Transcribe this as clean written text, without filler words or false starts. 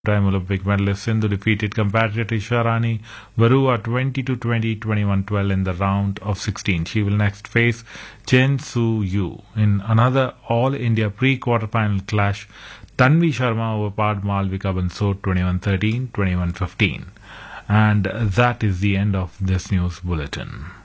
Time Olympic medalist Sindhu defeated competitor Isha Rani Varua 20-20, 21-12 in the round of 16. She will next face Chen Su Yu in another All India pre-quarterfinal clash. Tanvi Sharma overpowered Malvika Bansod 21-13, 21-15. And that is the end of this news bulletin.